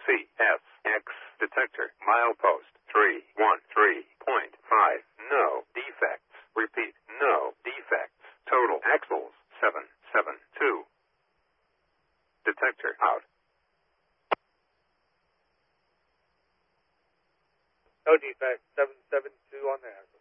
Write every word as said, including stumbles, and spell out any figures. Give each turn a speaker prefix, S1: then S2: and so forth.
S1: C S X detector. Milepost three one three point five. No defects. Repeat, no defects. Total axles seven seven two. Detector out.
S2: No defects. seven seven two on the axle.